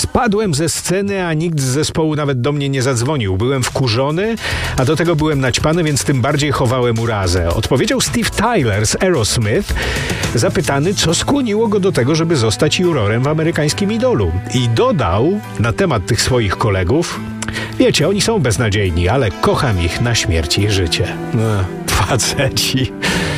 Spadłem ze sceny, a nikt z zespołu nawet do mnie nie zadzwonił. Byłem wkurzony, a do tego byłem naćpany, więc tym bardziej chowałem urazę. Odpowiedział Steve Tyler z Aerosmith, zapytany, co skłoniło go do tego, żeby zostać jurorem w amerykańskim Idolu. I dodał na temat tych swoich kolegów: wiecie, oni są beznadziejni, ale kocham ich na śmierć i życie. Faceci.